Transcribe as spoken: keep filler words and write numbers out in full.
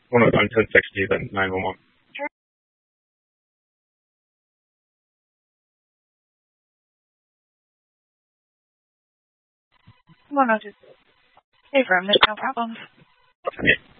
Well, no, I'm ten sixty, then nine one one. one oh two. Hey, firm, there's no problems. Yeah.